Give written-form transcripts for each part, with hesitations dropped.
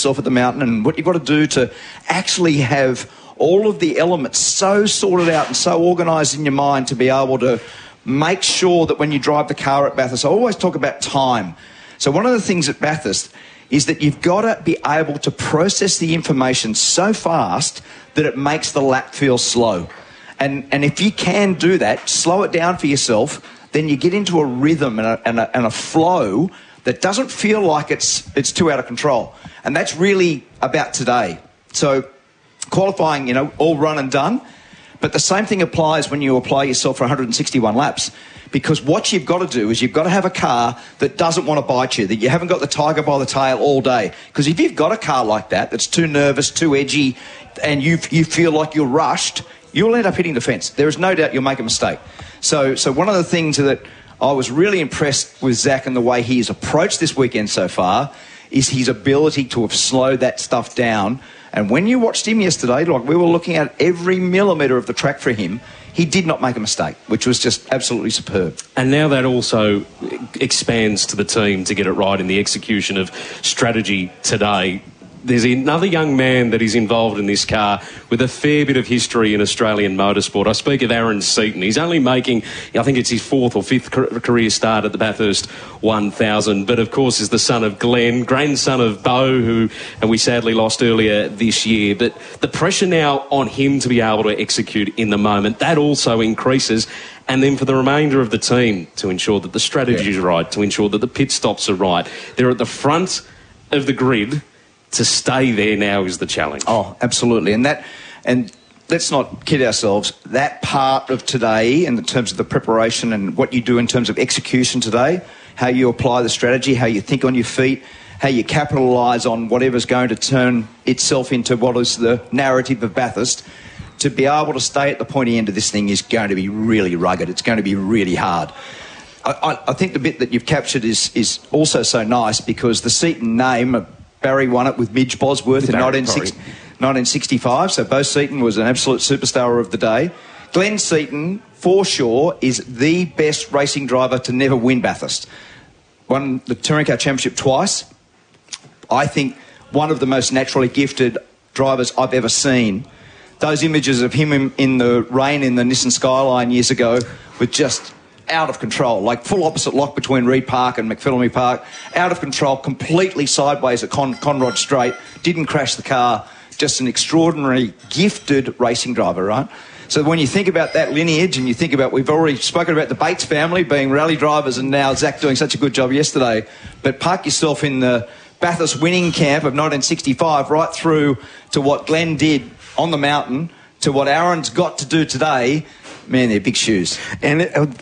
yourself at the mountain, and what you've got to do to actually have all of the elements so sorted out and so organised in your mind to be able to make sure that when you drive the car at Bathurst, I always talk about time. So one of the things at Bathurst is that you've got to be able to process the information so fast that it makes the lap feel slow. And if you can do that, slow it down for yourself, then you get into a rhythm and a flow that doesn't feel like it's too out of control. And that's really about today. So qualifying, you know, all run and done. But the same thing applies when you apply yourself for 161 laps. Because what you've got to do is you've got to have a car that doesn't want to bite you, that you haven't got the tiger by the tail all day. Because if you've got a car like that, that's too nervous, too edgy, and you feel like you're rushed, you'll end up hitting the fence. There is no doubt you'll make a mistake. So one of the things that I was really impressed with Zach and the way he's approached this weekend so far is his ability to have slowed that stuff down. And when you watched him yesterday, like we were looking at every millimetre of the track for him, he did not make a mistake, which was just absolutely superb. And now that also expands to the team to get it right in the execution of strategy today. There's another young man that is involved in this car with a fair bit of history in Australian motorsport. I speak of Aaron Seton. He's only making, I think it's his fourth or fifth career start at the Bathurst 1000, but of course is the son of Glenn, grandson of Bo, and we sadly lost earlier this year. But the pressure now on him to be able to execute in the moment, that also increases. And then for the remainder of the team to ensure that the strategy is right, to ensure that the pit stops are right. They're at the front of the grid. To stay there now is the challenge. Oh, absolutely. And let's not kid ourselves, that part of today in terms of the preparation and what you do in terms of execution today, how you apply the strategy, how you think on your feet, how you capitalise on whatever's going to turn itself into what is the narrative of Bathurst, to be able to stay at the pointy end of this thing is going to be really rugged. It's going to be really hard. I think the bit that you've captured is also so nice because the Seton name, Barry won it with Midge Bosworth in 1965, so Bo Seton was an absolute superstar of the day. Glenn Seton, for sure, is the best racing driver to never win Bathurst. Won the Touring Car Championship twice. I think one of the most naturally gifted drivers I've ever seen. Those images of him in the rain in the Nissan Skyline years ago were just out of control, like full opposite lock between Reed Park and McPhillamy Park, out of control, completely sideways at Conrod Straight, didn't crash the car, just an extraordinary, gifted racing driver, right? So when you think about that lineage and you think about, we've already spoken about the Bates family being rally drivers and now Zach doing such a good job yesterday, but park yourself in the Bathurst winning camp of 1965 right through to what Glenn did on the mountain, to what Aaron's got to do today. Man, they're big shoes. And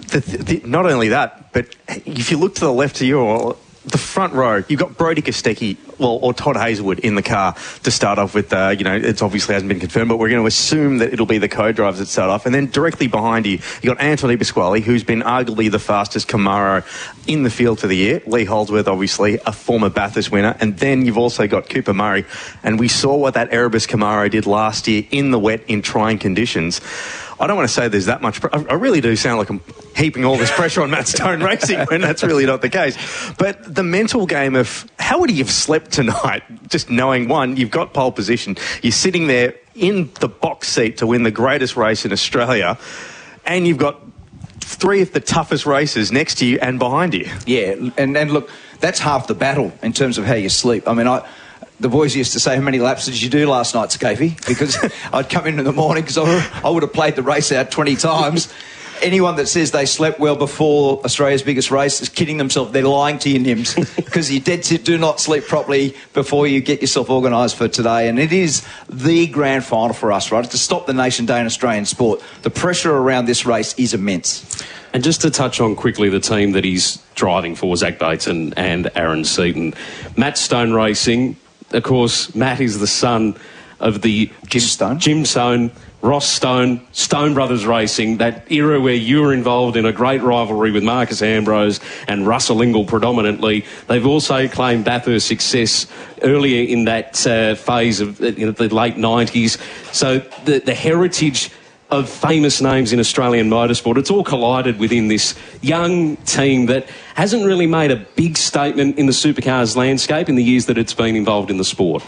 not only that, but if you look to the left of you, or the front row, you've got Brodie Kostecki, or Todd Hazelwood in the car to start off with. It obviously hasn't been confirmed, but we're going to assume that it'll be the co-drivers that start off. And then directly behind you, you've got Anthony Pasquale, who's been arguably the fastest Camaro in the field for the year. Lee Holdsworth, obviously, a former Bathurst winner. And then you've also got Cooper Murray. And we saw what that Erebus Camaro did last year in the wet in trying conditions. I don't want to say there's that much... I really do sound like I'm heaping all this pressure on Matt Stone Racing when that's really not the case. But the mental game of how would he have slept tonight, just knowing, one, you've got pole position, you're sitting there in the box seat to win the greatest race in Australia, and you've got three of the toughest racers next to you and behind you. Yeah, and look, that's half the battle in terms of how you sleep. I mean, the boys used to say, how many laps did you do last night, Scafey? Because I'd come in the morning because I would have played the race out 20 times. Anyone that says they slept well before Australia's biggest race is kidding themselves. They're lying to you, Nims, because you dead set do not sleep properly before you get yourself organised for today. And it is the grand final for us, right? To stop the nation day in Australian sport. The pressure around this race is immense. And just to touch on quickly the team that he's driving for, Zach Bates and Aaron Seton. Matt Stone Racing... Of course, Matt is the son of the Jim Stone, Ross Stone, Stone Brothers Racing, that era where you were involved in a great rivalry with Marcus Ambrose and Russell Ingall predominantly. They've also claimed Bathurst success earlier in that phase of the late 90s. So the heritage of famous names in Australian motorsport, it's all collided within this young team that hasn't really made a big statement in the supercars landscape in the years that it's been involved in the sport.